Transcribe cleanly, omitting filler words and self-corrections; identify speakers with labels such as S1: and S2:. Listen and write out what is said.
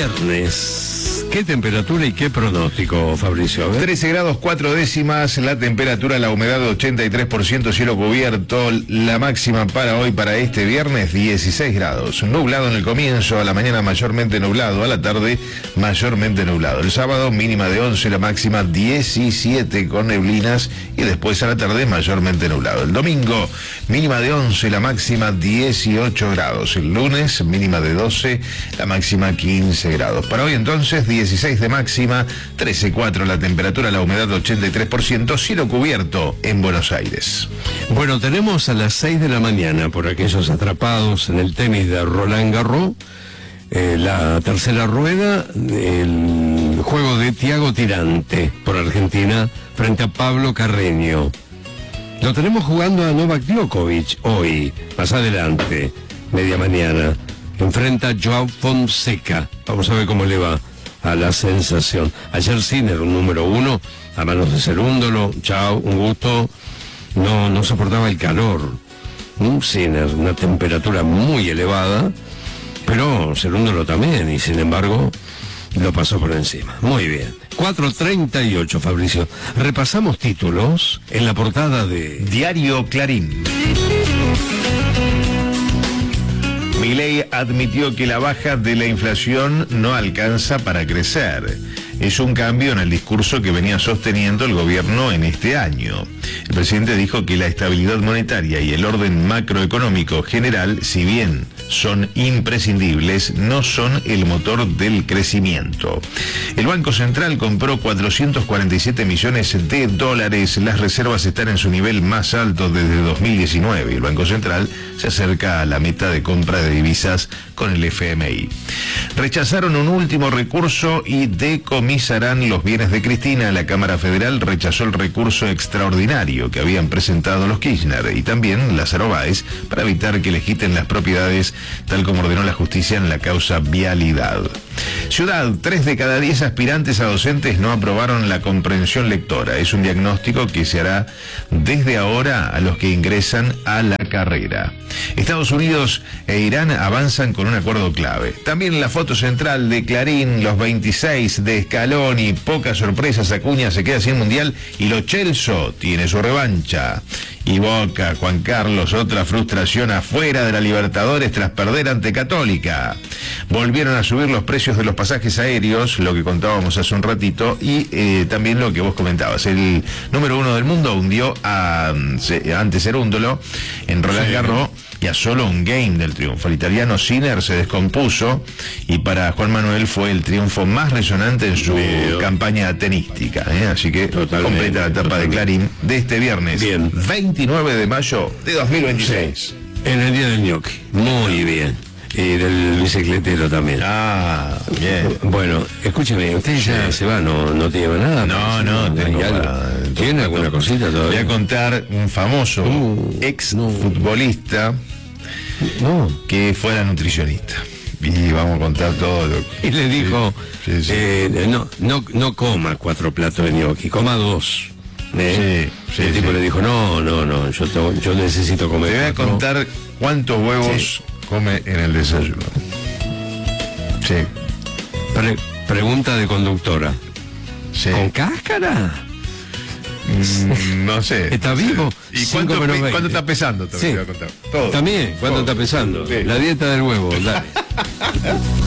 S1: viernes. ¿Qué temperatura y qué pronóstico, Fabricio?
S2: 13 grados 4 décimas, la temperatura, la humedad 83%, cielo cubierto, la máxima para hoy, para este viernes, 16 grados. Nublado en el comienzo, a la mañana mayormente nublado, a la tarde mayormente nublado. El sábado mínima de 11, la máxima 17 con neblinas y después a la tarde mayormente nublado. El domingo mínima de 11, la máxima 18 grados. El lunes mínima de 12, la máxima 15 grados. Para hoy entonces 16 de máxima, 13,4 la temperatura, la humedad 83%, cielo cubierto en Buenos Aires.
S1: Bueno, tenemos a las 6 de la mañana, por aquellos atrapados en el tenis de Roland Garros, la tercera rueda, el juego de Thiago Tirante por Argentina frente a Pablo Carreño. Lo tenemos jugando a Novak Djokovic hoy, más adelante, media mañana. Enfrenta a Joao Fonseca. Vamos a ver cómo le va a la sensación. Ayer Sinner, un número 1, a manos de Cerúndolo. Chao, un gusto. No soportaba el calor. Sinner, una temperatura muy elevada, pero Cerúndolo también, y sin embargo lo pasó por encima. Muy bien. 4:38, Fabricio. Repasamos títulos en la portada de
S2: Diario Clarín. Milei admitió que la baja de la inflación no alcanza para crecer. Es un cambio en el discurso que venía sosteniendo el gobierno en este año. El presidente dijo que la estabilidad monetaria y el orden macroeconómico general, si bien son imprescindibles, no son el motor del crecimiento. El Banco Central compró 447 millones de dólares. Las reservas están en su nivel más alto desde 2019. El Banco Central se acerca a la meta de compra de divisas con el FMI. Rechazaron un último recurso y decomisarán los bienes de Cristina. La Cámara Federal rechazó el recurso extraordinario que habían presentado los Kirchner y también Lázaro Báez para evitar que les quiten las propiedades, tal como ordenó la justicia en la causa Vialidad. Ciudad, 3 de cada 10 aspirantes a docentes no aprobaron la comprensión lectora. Es un diagnóstico que se hará desde ahora a los que ingresan a la carrera. Estados Unidos e Irán avanzan con un acuerdo clave. También la foto central de Clarín, los 26 de Scaloni, pocas sorpresas, Acuña se queda sin mundial y Lo Celso tiene su revancha. Y Boca, Juan Carlos, otra frustración afuera de la Libertadores tras perder ante Católica. Volvieron a subir los precios de los pasajes aéreos, lo que contábamos hace un ratito, y también lo que vos comentabas. El número 1 del mundo hundió ante Cerúndolo en Roland Garros y a solo un game del triunfo. El italiano Sinner se descompuso y para Juan Manuel fue el triunfo más resonante en su campaña tenística. Así que completa la etapa de Clarín de este viernes, 29 de mayo de 2026.
S1: Sí, en el día del ñoqui. Muy bien. Y del bicicletero también.
S2: Ah, bien.
S1: Bueno, escúcheme, usted ya se va, no tiene nada.
S2: No,
S1: ¿Tiene alguna cosita todavía?
S2: Voy a contar un famoso ex futbolista que fue la nutricionista. Y vamos a contar todo lo que...
S1: Y le dijo, no coma 4 platos de ñoqui, coma 2. El tipo le dijo, no, yo necesito comer.
S2: Te voy a contar cuántos huevos come en el desayuno. Sí.
S1: Pregunta de conductora.
S2: Sí.
S1: ¿Con cáscara?
S2: No sé.
S1: ¿Está vivo?
S2: ¿Y cuánto está pesando? Te voy a contar. Todo.
S1: También, ¿cuánto está pesando?
S2: Sí.
S1: La dieta del huevo, dale.